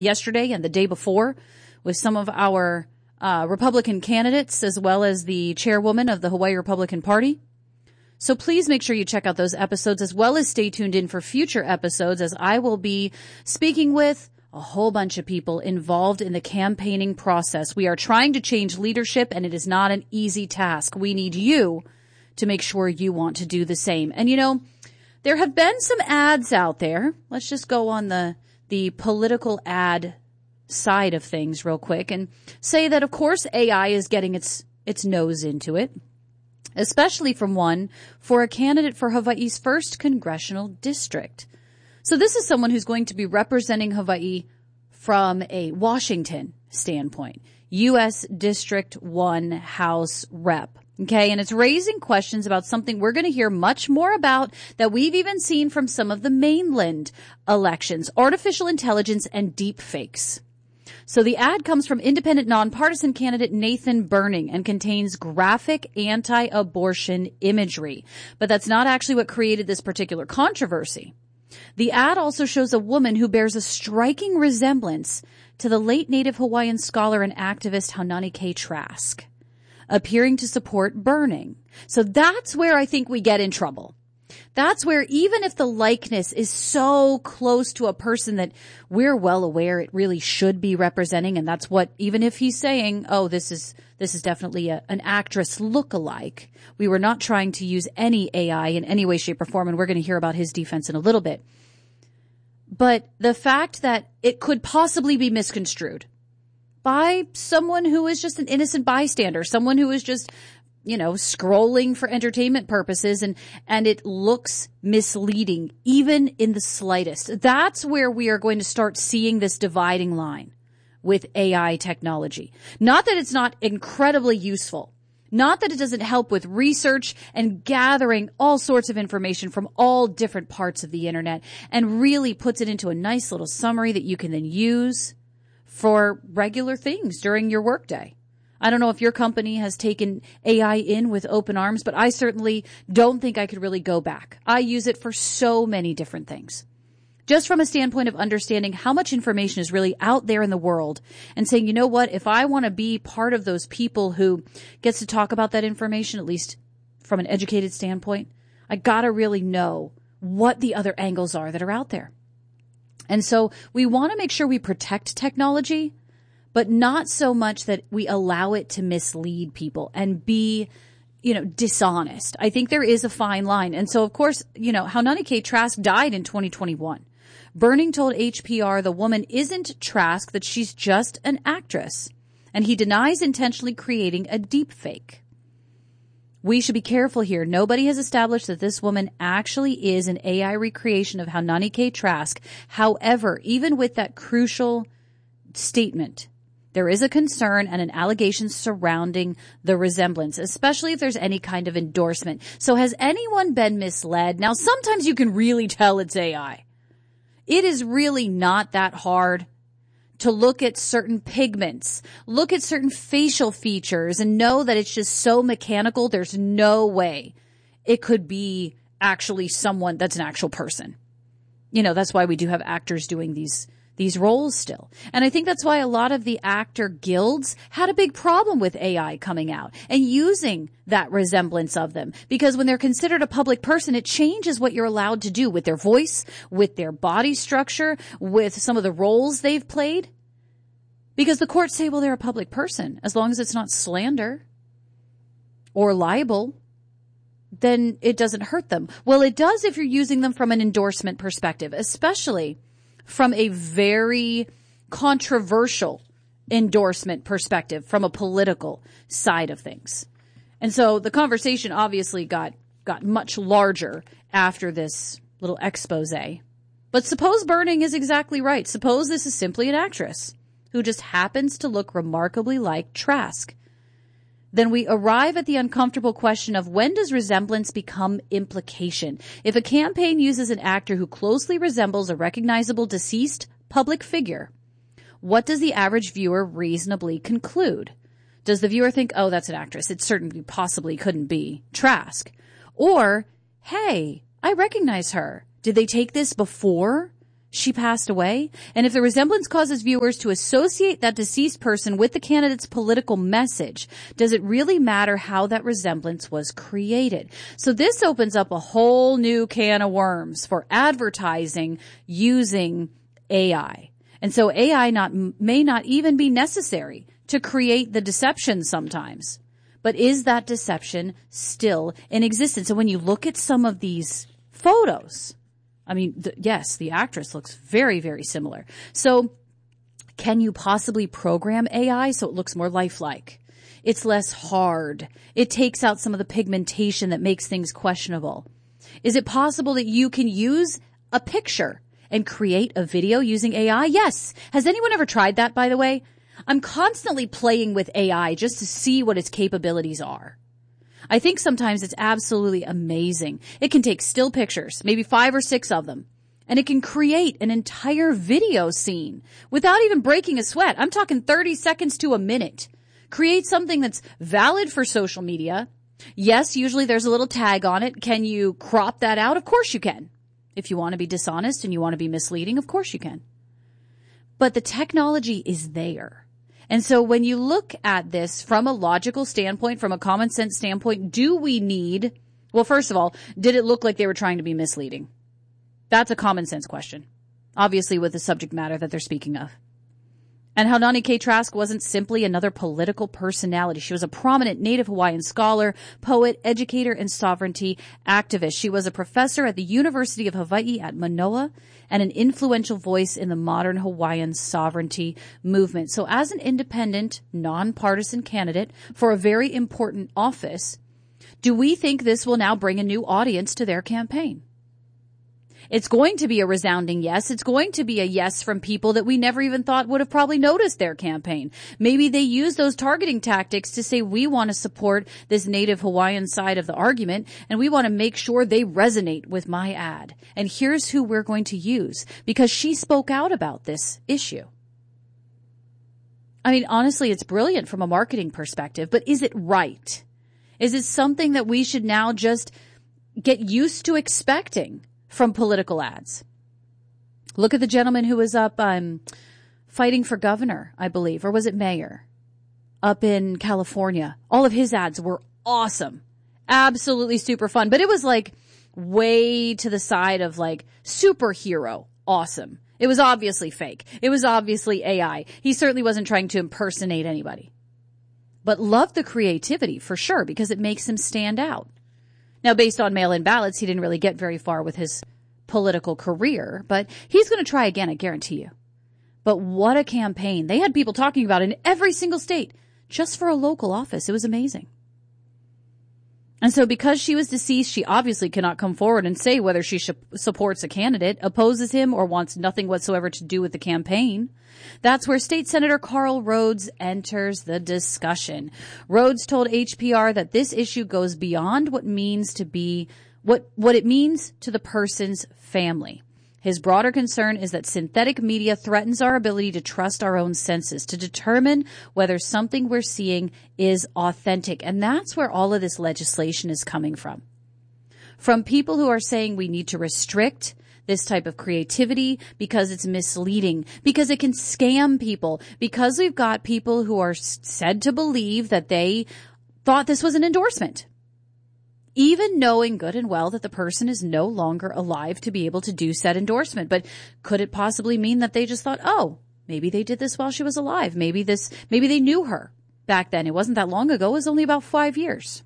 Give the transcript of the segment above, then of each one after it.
yesterday and the day before with some of our Republican candidates, as well as the chairwoman of the Hawaii Republican Party. So please make sure you check out those episodes, as well as stay tuned in for future episodes, as I will be speaking with a whole bunch of people involved in the campaigning process. We are trying to change leadership, and it is not an easy task. We need you to make sure you want to do the same. And, you know, there have been some ads out there. Let's just go on the political ad side of things real quick and say that, of course, AI is getting its nose into it, especially from one for a candidate for Hawaii's 1st congressional district. So this is someone who's going to be representing Hawaii from a Washington standpoint, U.S. District 1 House Rep. Okay, and it's raising questions about something we're going to hear much more about that we've even seen from some of the mainland elections, artificial intelligence and deep fakes. So the ad comes from independent nonpartisan candidate Nathan Burning and contains graphic anti-abortion imagery. But that's not actually what created this particular controversy. The ad also shows a woman who bears a striking resemblance to the late Native Hawaiian scholar and activist Haunani K. Trask, appearing to support burning. So that's where I think we get in trouble. That's where, even if the likeness is so close to a person that we're well aware it really should be representing, and that's what, even if he's saying, oh, this is definitely an actress look-alike, we were not trying to use any AI in any way, shape, or form, and we're going to hear about his defense in a little bit. But the fact that it could possibly be misconstrued by someone who is just an innocent bystander, someone who is just, you know, scrolling for entertainment purposes, and it looks misleading, even in the slightest. That's where we are going to start seeing this dividing line with AI technology. Not that it's not incredibly useful. Not that it doesn't help with research and gathering all sorts of information from all different parts of the internet and really puts it into a nice little summary that you can then use for regular things during your workday. I don't know if your company has taken AI in with open arms, but I certainly don't think I could really go back. I use it for so many different things. Just from a standpoint of understanding how much information is really out there in the world and saying, you know what, if I want to be part of those people who gets to talk about that information, at least from an educated standpoint, I got to really know what the other angles are that are out there. And so we want to make sure we protect technology, but not so much that we allow it to mislead people and be, you know, dishonest. I think there is a fine line. And so, of course, you know, Haunani K. Trask died in 2021. Burning told HPR the woman isn't Trask, that she's just an actress. And he denies intentionally creating a deep fake. We should be careful here. Nobody has established that this woman actually is an AI recreation of Haunani K. Trask. However, even with that crucial statement, there is a concern and an allegation surrounding the resemblance, especially if there's any kind of endorsement. So has anyone been misled? Now, sometimes you can really tell it's AI. It is really not that hard to look at certain pigments, look at certain facial features, and know that it's just so mechanical, there's no way it could be actually someone that's an actual person. You know, that's why we do have actors doing these roles still. And I think that's why a lot of the actor guilds had a big problem with AI coming out and using that resemblance of them. Because when they're considered a public person, it changes what you're allowed to do with their voice, with their body structure, with some of the roles they've played. Because the courts say, well, they're a public person. As long as it's not slander or libel, then it doesn't hurt them. Well, it does if you're using them from an endorsement perspective, especially from a very controversial endorsement perspective, from a political side of things. And so the conversation obviously got much larger after this little expose. But suppose Burning is exactly right. Suppose this is simply an actress who just happens to look remarkably like Trask. Then we arrive at the uncomfortable question of, when does resemblance become implication? If a campaign uses an actor who closely resembles a recognizable deceased public figure, what does the average viewer reasonably conclude? Does the viewer think, oh, that's an actress, it certainly possibly couldn't be Trask? Or, hey, I recognize her. Did they take this before she passed away? And if the resemblance causes viewers to associate that deceased person with the candidate's political message, does it really matter how that resemblance was created? So this opens up a whole new can of worms for advertising using AI. And so AI may not even be necessary to create the deception sometimes. But is that deception still in existence? And when you look at some of these photos, I mean, yes, the actress looks very, very similar. So can you possibly program AI so it looks more lifelike? It's less hard. It takes out some of the pigmentation that makes things questionable. Is it possible that you can use a picture and create a video using AI? Yes. Has anyone ever tried that, by the way? I'm constantly playing with AI just to see what its capabilities are. I think sometimes it's absolutely amazing. It can take still pictures, maybe 5 or 6 of them, and it can create an entire video scene without even breaking a sweat. I'm talking 30 seconds to a minute. Create something that's valid for social media. Yes, usually there's a little tag on it. Can you crop that out? Of course you can. If you want to be dishonest and you want to be misleading, of course you can. But the technology is there. And so when you look at this from a logical standpoint, from a common sense standpoint, do we need, well, first of all, did it look like they were trying to be misleading? That's a common sense question, obviously with the subject matter that they're speaking of. And Haunani K. Trask wasn't simply another political personality. She was a prominent Native Hawaiian scholar, poet, educator, and sovereignty activist. She was a professor at the University of Hawaii at Manoa and an influential voice in the modern Hawaiian sovereignty movement. So as an independent, nonpartisan candidate for a very important office, do we think this will now bring a new audience to their campaign? It's going to be a resounding yes. It's going to be a yes from people that we never even thought would have probably noticed their campaign. Maybe they use those targeting tactics to say, we want to support this Native Hawaiian side of the argument, and we want to make sure they resonate with my ad. And here's who we're going to use because she spoke out about this issue. I mean, honestly, it's brilliant from a marketing perspective, but is it right? Is it something that we should now just get used to expecting from political ads? Look at the gentleman who was up fighting for governor, I believe, or was it mayor, up in California. All of his ads were awesome. Absolutely super fun. But it was like way to the side of like superhero awesome. It was obviously fake. It was obviously AI. He certainly wasn't trying to impersonate anybody. But loved the creativity for sure because it makes him stand out. Now, based on mail-in ballots, he didn't really get very far with his political career, but he's going to try again, I guarantee you. But what a campaign. They had people talking about it in every single state just for a local office. It was amazing. And so because she was deceased, she obviously cannot come forward and say whether she supports a candidate, opposes him, or wants nothing whatsoever to do with the campaign. That's where State Senator Carl Rhodes enters the discussion. Rhodes told HPR that this issue goes beyond what means to be what it means to the person's family. His broader concern is that synthetic media threatens our ability to trust our own senses, to determine whether something we're seeing is authentic. And that's where all of this legislation is coming from. From people who are saying we need to restrict this type of creativity because it's misleading, because it can scam people, because we've got people who are said to believe that they thought this was an endorsement, even knowing good and well that the person is no longer alive to be able to do said endorsement. But could it possibly mean that they just thought, oh, maybe they did this while she was alive. Maybe they knew her back then. It wasn't that long ago. It was only about 5 years.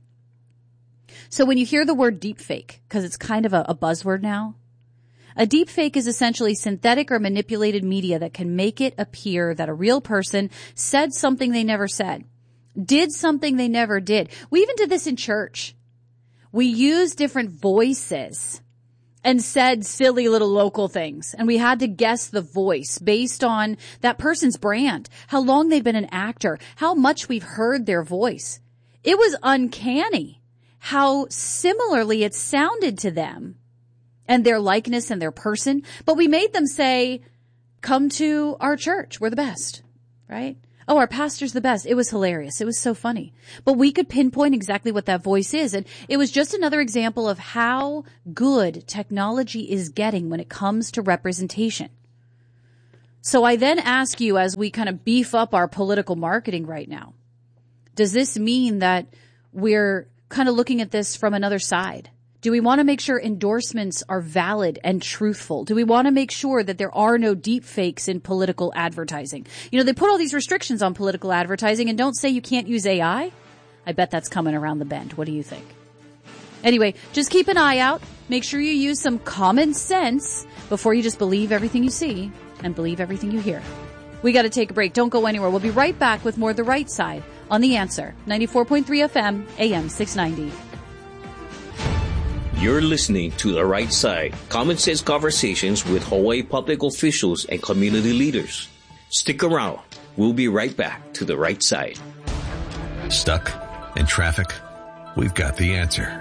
So when you hear the word deepfake, because it's kind of a buzzword now, a deepfake is essentially synthetic or manipulated media that can make it appear that a real person said something they never said, did something they never did. We even did this in church. We used different voices and said silly little local things. And we had to guess the voice based on that person's brand, how long they've been an actor, how much we've heard their voice. It was uncanny how similarly it sounded to them and their likeness and their person. But we made them say, come to our church. We're the best, right? Oh, our pastor's the best. It was hilarious. It was so funny. But we could pinpoint exactly what that voice is. And it was just another example of how good technology is getting when it comes to representation. So I then ask you, as we kind of beef up our political marketing right now, does this mean that we're kind of looking at this from another side? Do we want to make sure endorsements are valid and truthful? Do we want to make sure that there are no deep fakes in political advertising? You know, they put all these restrictions on political advertising and don't say you can't use AI. I bet that's coming around the bend. What do you think? Anyway, just keep an eye out. Make sure you use some common sense before you just believe everything you see and believe everything you hear. We got to take a break. Don't go anywhere. We'll be right back with more The Right Side on The Answer, 94.3 FM, AM 690. You're listening to The Right Side, common sense conversations with Hawaii public officials and community leaders. Stick around. We'll be right back to The Right Side. Stuck in traffic? We've got the answer.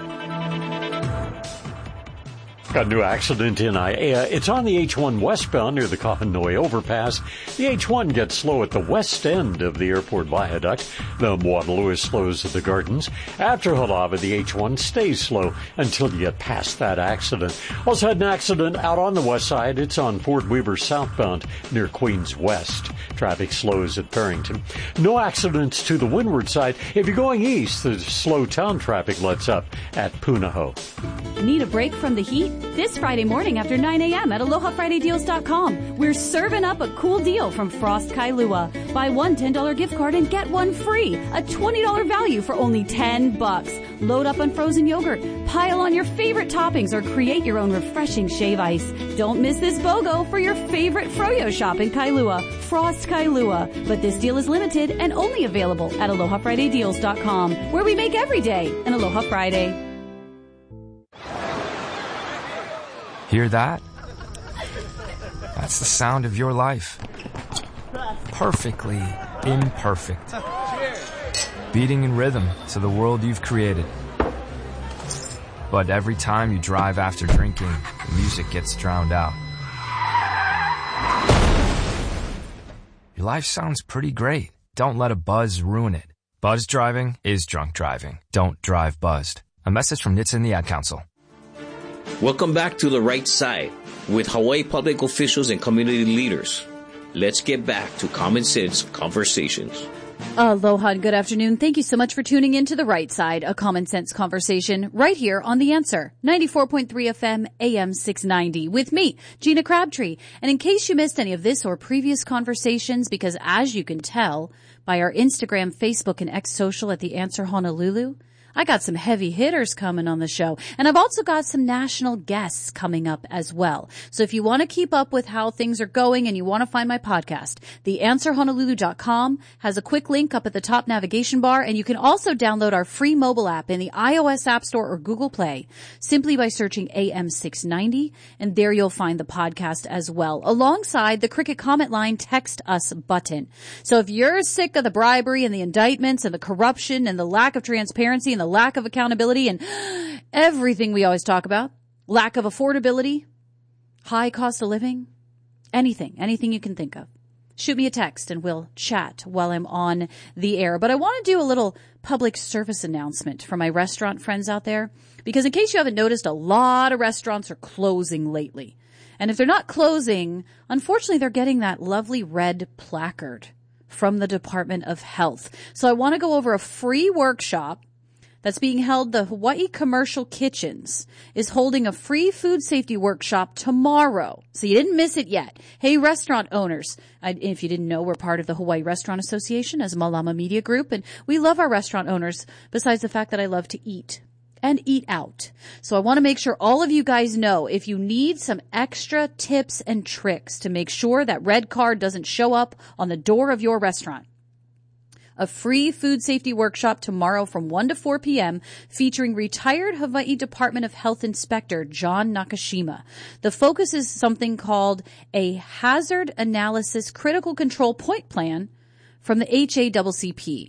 Got a new accident in Aiea. It's on the H1 westbound near the Kahanoi overpass. The H1 gets slow at the west end of the airport viaduct. The Waterloo slows at the Gardens. After Halava, the H1 stays slow until you get past that accident. Also had an accident out on the west side. It's on Fort Weaver southbound near Queens West. Traffic slows at Farrington. No accidents to the windward side. If you're going east, the slow town traffic lets up at Punahou. Need a break from the heat? This Friday morning after 9 a.m. at AlohaFridayDeals.com, we're serving up a cool deal from Frost Kailua. Buy one $10 gift card and get one free. A $20 value for only $10. Load up on frozen yogurt, pile on your favorite toppings, or create your own refreshing shave ice. Don't miss this BOGO for your favorite Froyo shop in Kailua, Frost Kailua. But this deal is limited and only available at AlohaFridayDeals.com, where we make every day an Aloha Friday. Hear that? That's the sound of your life. Perfectly imperfect. Beating in rhythm to the world you've created. But every time you drive after drinking, the music gets drowned out. Your life sounds pretty great. Don't let a buzz ruin it. Buzz driving is drunk driving. Don't drive buzzed. A message from NHTSA and the Ad Council. Welcome back to The Right Side with Hawaii public officials and community leaders. Let's get back to common sense conversations. Aloha and good afternoon. Thank you so much for tuning in to The Right Side, a common sense conversation right here on The Answer, 94.3 FM, AM 690 with me, Gina Crabtree. And in case you missed any of this or previous conversations, because as you can tell by our Instagram, Facebook, and X social at The Answer Honolulu, I got some heavy hitters coming on the show, and I've also got some national guests coming up as well. So if you want to keep up with how things are going and you want to find my podcast, theanswerhonolulu.com has a quick link up at the top navigation bar, and you can also download our free mobile app in the iOS App Store or Google Play simply by searching AM 690, and there you'll find the podcast as well, alongside the Cricket Comment Line Text Us button. So if you're sick of the bribery and the indictments and the corruption and the lack of transparency and the lack of accountability and everything we always talk about, lack of affordability, high cost of living, anything you can think of, shoot me a text and we'll chat while I'm on the air. But I want to do a little public service announcement for my restaurant friends out there, because in case you haven't noticed, a lot of restaurants are closing lately. And if they're not closing, unfortunately, they're getting that lovely red placard from the Department of Health. So I want to go over a free workshop that's being held. The Hawaii Commercial Kitchens is holding a free food safety workshop tomorrow. So you didn't miss it yet. Hey, restaurant owners. If you didn't know, we're part of the Hawaii Restaurant Association as Malama Media Group, and we love our restaurant owners, besides the fact that I love to eat and eat out. So I want to make sure all of you guys know, if you need some extra tips and tricks to make sure that red card doesn't show up on the door of your restaurant, a free food safety workshop tomorrow from 1 to 4 p.m. featuring retired Hawaii Department of Health Inspector John Nakashima. The focus is something called a Hazard Analysis Critical Control Point Plan from the HACCP.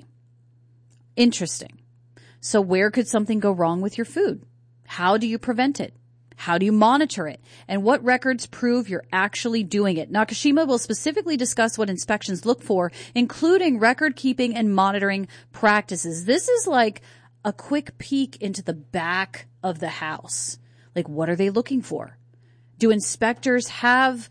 Interesting. So where could something go wrong with your food? How do you prevent it? How do you monitor it? And what records prove you're actually doing it? Nakashima will specifically discuss what inspections look for, including record keeping and monitoring practices. This is like a quick peek into the back of the house. Like, what are they looking for? Do inspectors have,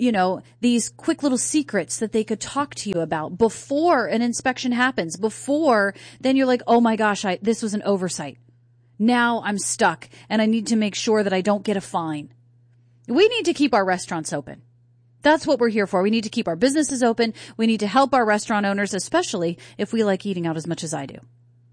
these quick little secrets that they could talk to you about before an inspection happens? Before then you're like, oh my gosh, this was an oversight. Now I'm stuck and I need to make sure that I don't get a fine. We need to keep our restaurants open. That's what we're here for. We need to keep our businesses open. We need to help our restaurant owners, especially if we like eating out as much as I do.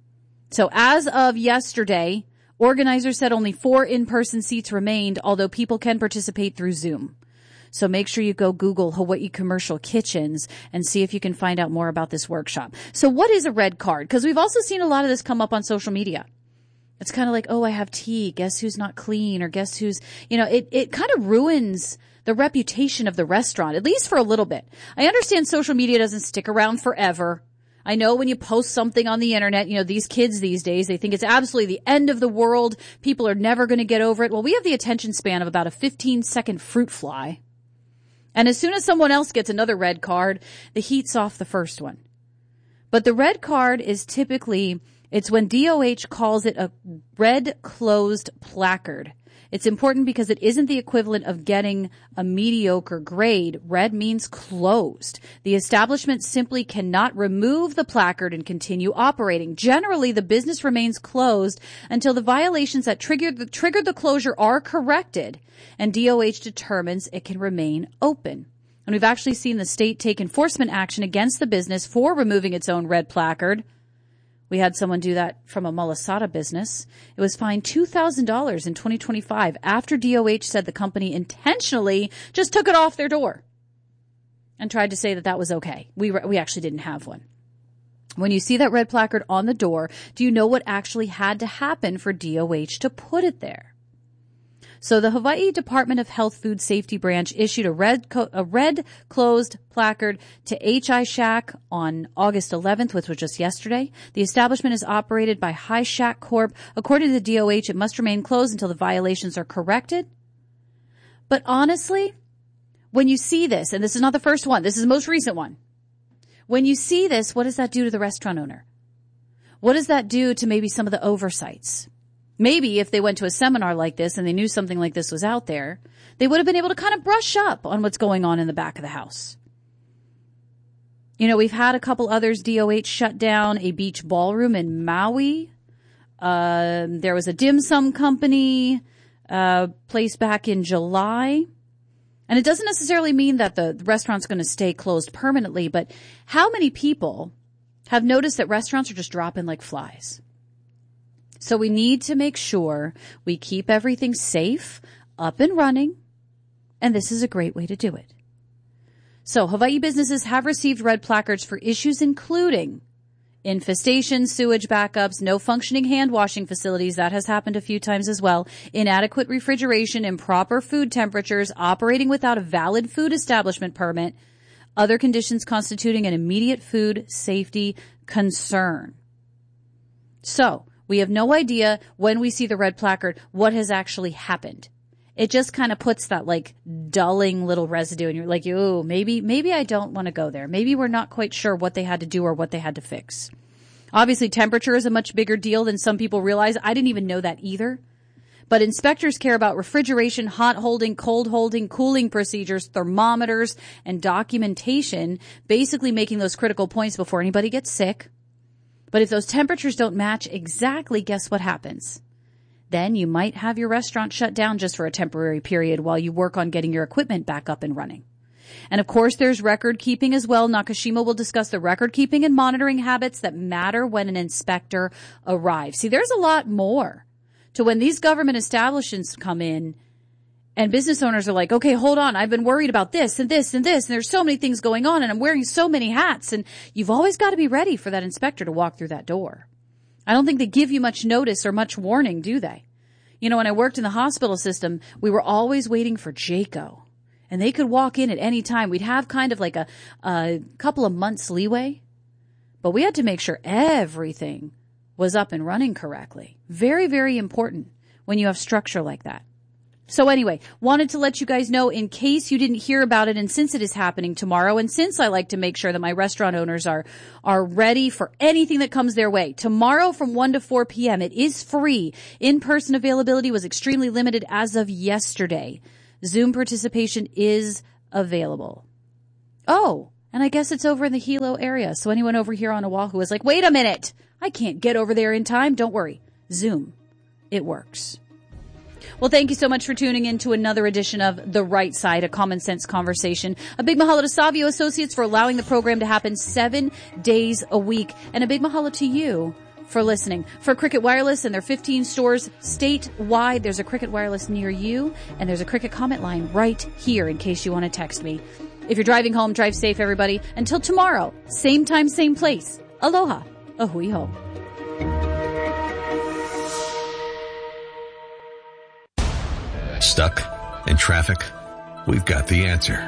So as of yesterday, organizers said only 4 in-person seats remained, although people can participate through Zoom. So make sure you go Google Hawaii Commercial Kitchens and see if you can find out more about this workshop. So what is a red card? Because we've also seen a lot of this come up on social media. It's kind of like, oh, I have tea. Guess who's not clean? Or guess who's, it kind of ruins the reputation of the restaurant, at least for a little bit. I understand social media doesn't stick around forever. I know when you post something on the internet, these kids these days, they think it's absolutely the end of the world. People are never going to get over it. Well, we have the attention span of about a 15-second fruit fly. And as soon as someone else gets another red card, the heat's off the first one. But the red card is typically, it's when DOH calls it a red closed placard. It's important because it isn't the equivalent of getting a mediocre grade. Red means closed. The establishment simply cannot remove the placard and continue operating. Generally, the business remains closed until the violations that triggered the closure are corrected and DOH determines it can remain open. And we've actually seen the state take enforcement action against the business for removing its own red placard. We had someone do that from a Malasada business. It was fined $2,000 in 2025 after DOH said the company intentionally just took it off their door and tried to say that that was okay. We actually didn't have one. When you see that red placard on the door, do you know what actually had to happen for DOH to put it there? So the Hawaii Department of Health Food Safety Branch issued a red closed placard to HI Shack on August 11th, which was just yesterday. The establishment is operated by High Shack Corp. According to the DOH, it must remain closed until the violations are corrected. But honestly, when you see this, and this is not the first one, this is the most recent one. When you see this, what does that do to the restaurant owner? What does that do to maybe some of the oversights? Maybe if they went to a seminar like this and they knew something like this was out there, they would have been able to kind of brush up on what's going on in the back of the house. We've had a couple others. DOH shut down a beach ballroom in Maui. There was a dim sum company placed back in July. And it doesn't necessarily mean that the restaurant's going to stay closed permanently, but how many people have noticed that restaurants are just dropping like flies? So we need to make sure we keep everything safe, up and running, and this is a great way to do it. So Hawaii businesses have received red placards for issues including infestation, sewage backups, no functioning hand washing facilities, that has happened a few times as well, inadequate refrigeration, improper food temperatures, operating without a valid food establishment permit, other conditions constituting an immediate food safety concern. So, we have no idea when we see the red placard what has actually happened. It just kind of puts that like dulling little residue and you're like, oh, maybe I don't want to go there. Maybe we're not quite sure what they had to do or what they had to fix. Obviously, temperature is a much bigger deal than some people realize. I didn't even know that either. But inspectors care about refrigeration, hot holding, cold holding, cooling procedures, thermometers, and documentation, basically making those critical points before anybody gets sick. But if those temperatures don't match exactly, guess what happens? Then you might have your restaurant shut down just for a temporary period while you work on getting your equipment back up and running. And of course, there's record keeping as well. Nakashima will discuss the record keeping and monitoring habits that matter when an inspector arrives. See, there's a lot more to when these government establishments come in and business owners are like, okay, hold on. I've been worried about this and this and this. And there's so many things going on and I'm wearing so many hats. And you've always got to be ready for that inspector to walk through that door. I don't think they give you much notice or much warning, do they? When I worked in the hospital system, we were always waiting for JACO. And they could walk in at any time. We'd have kind of like a couple of months leeway. But we had to make sure everything was up and running correctly. Very, very important when you have structure like that. So anyway, wanted to let you guys know in case you didn't hear about it, and since it is happening tomorrow, and since I like to make sure that my restaurant owners are ready for anything that comes their way. Tomorrow from 1 to 4 p.m. It is free. In-person availability was extremely limited as of yesterday. Zoom participation is available. Oh, and I guess it's over in the Hilo area. So anyone over here on Oahu is like, wait a minute, I can't get over there in time. Don't worry. Zoom. It works. Well, thank you so much for tuning in to another edition of The Right Side, a common sense conversation. A big mahalo to Savio Associates for allowing the program to happen 7 days a week. And a big mahalo to you for listening. For Cricket Wireless and their 15 stores statewide, there's a Cricket Wireless near you, and there's a Cricket comment line right here in case you want to text me. If you're driving home, drive safe, everybody. Until tomorrow, same time, same place. Aloha. Ahui ho. Stuck in traffic? We've got the answer.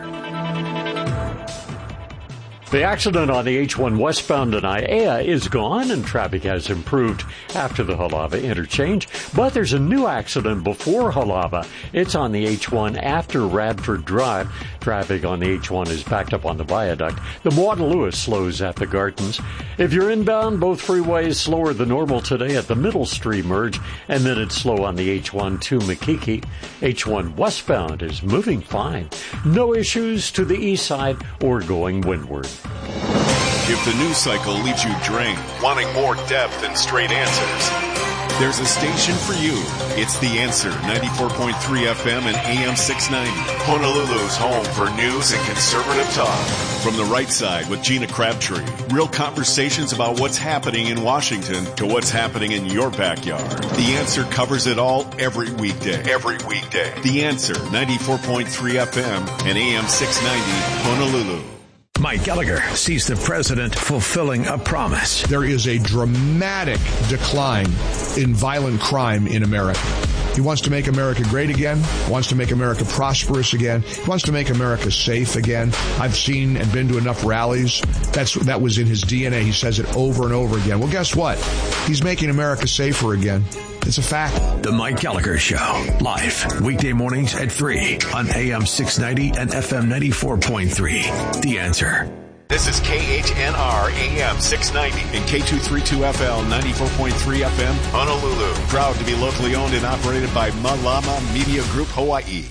The accident on the H1 westbound in Aiea is gone and traffic has improved after the Halava interchange. But there's a new accident before Halava. It's on the H1 after Radford Drive. Traffic on the H1 is backed up on the viaduct. The Mawton Lewis slows at the Gardens. If you're inbound, both freeways slower than normal today at the Middle Street merge, and then it's slow on the H1 to Makiki. H1 westbound is moving fine. No issues to the east side or going windward. If the news cycle leaves you drained, wanting more depth and straight answers, there's a station for you. It's The Answer, 94.3 FM and AM 690. Honolulu's home for news and conservative talk. From The Right Side with Gina Crabtree. Real conversations about what's happening in Washington to what's happening in your backyard. The Answer covers it all every weekday. The Answer, 94.3 FM and AM 690, Honolulu. Mike Gallagher sees the president fulfilling a promise. There is a dramatic decline in violent crime in America. He wants to make America great again, wants to make America prosperous again, he wants to make America safe again. I've seen and been to enough rallies. That was in his DNA. He says it over and over again. Well, guess what? He's making America safer again. It's a fact. The Mike Gallagher Show, live weekday mornings at 3 on AM 690 and FM 94.3. The Answer. This is KHNR AM 690 and K232FL 94.3 FM, Honolulu. Proud to be locally owned and operated by Malama Media Group, Hawaii.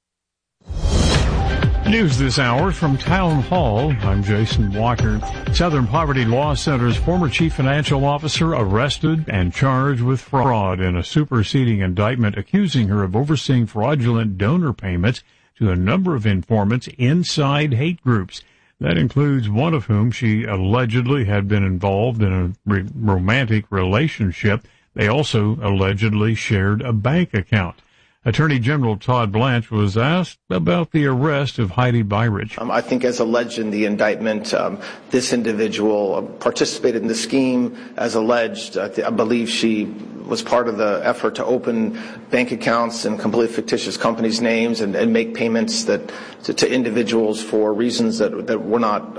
News this hour from Town Hall. I'm Jason Walker. Southern Poverty Law Center's former chief financial officer arrested and charged with fraud in a superseding indictment accusing her of overseeing fraudulent donor payments to a number of informants inside hate groups. That includes one of whom she allegedly had been involved in a romantic relationship. They also allegedly shared a bank account. Attorney General Todd Blanche was asked about the arrest of Heidi Byridge. I think as alleged in the indictment, this individual participated in the scheme as alleged. I believe she was part of the effort to open bank accounts in completely fictitious companies' names and make payments that to individuals for reasons that were not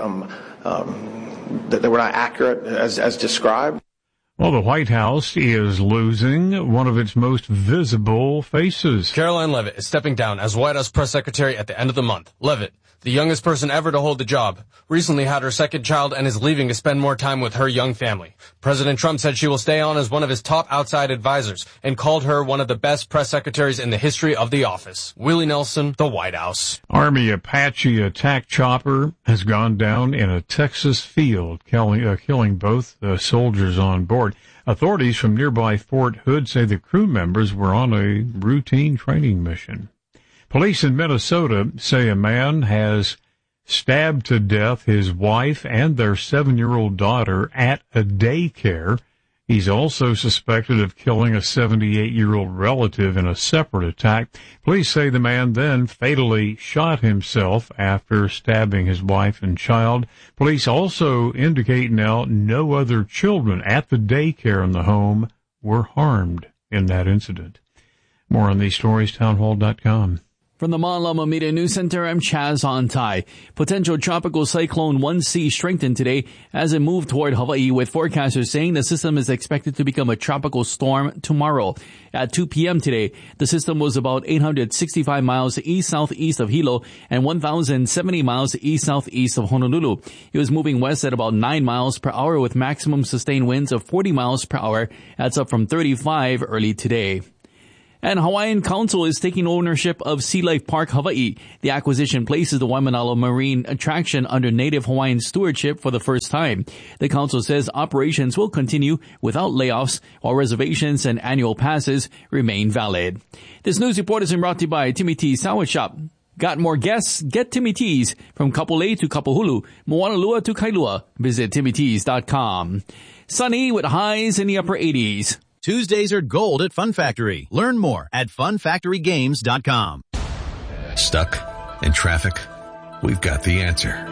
accurate as described. Well, the White House is losing one of its most visible faces. Caroline Leavitt is stepping down as White House press secretary at the end of the month. Leavitt, the youngest person ever to hold the job, recently had her second child and is leaving to spend more time with her young family. President Trump said she will stay on as one of his top outside advisors and called her one of the best press secretaries in the history of the office. Willie Nelson, the White House. Army Apache attack chopper has gone down in a Texas field, killing both soldiers on board. Authorities from nearby Fort Hood say the crew members were on a routine training mission. Police in Minnesota say a man has stabbed to death his wife and their 7-year-old daughter at a daycare. He's also suspected of killing a 78-year-old relative in a separate attack. Police say the man then fatally shot himself after stabbing his wife and child. Police also indicate now no other children at the daycare in the home were harmed in that incident. More on these stories, townhall.com. From the Ma'alama Media News Center, I'm Chaz Ontai. Potential tropical cyclone 1C strengthened today as it moved toward Hawaii, with forecasters saying the system is expected to become a tropical storm tomorrow. At 2 p.m. today, the system was about 865 miles east-southeast of Hilo and 1,070 miles east-southeast of Honolulu. It was moving west at about 9 miles per hour with maximum sustained winds of 40 miles per hour. That's up from 35 early today. And Hawaiian Council is taking ownership of Sea Life Park Hawaii. The acquisition places the Waimanalo Marine attraction under Native Hawaiian stewardship for the first time. The council says operations will continue without layoffs, while reservations and annual passes remain valid. This news report is brought to you by Timmy T's Sandwich Shop. Got more guests? Get Timmy T's. From Kapolei to Kapahulu, Moanalua to Kailua. Visit TimmyT's.com. Sunny with highs in the upper 80s. Tuesdays are gold at Fun Factory. Learn more at funfactorygames.com. Stuck in traffic? We've got the answer.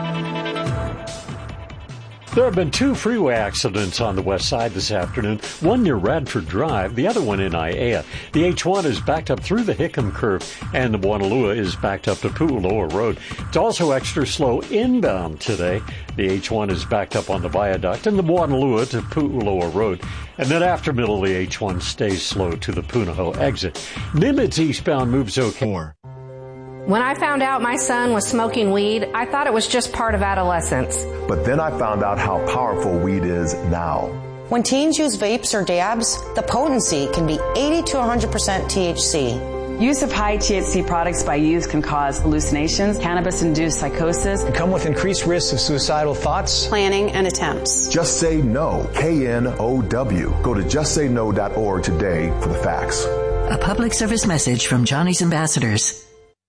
There have been 2 freeway accidents on the west side this afternoon, one near Radford Drive, the other one in Aiea. The H1 is backed up through the Hickam Curve, and the Moanalua is backed up to Pu'uloa Road. It's also extra slow inbound today. The H1 is backed up on the viaduct and the Moanalua to Pu'uloa Road. And then after middle, the H1 stays slow to the Punahou exit. Nimitz eastbound moves okay. When I found out my son was smoking weed, I thought it was just part of adolescence. But then I found out how powerful weed is now. When teens use vapes or dabs, the potency can be 80 to 100% THC. Use of high THC products by youth can cause hallucinations, cannabis-induced psychosis, and come with increased risks of suicidal thoughts, planning, and attempts. Just Say No, KNOW. Go to justsayno.org today for the facts. A public service message from Johnny's Ambassadors.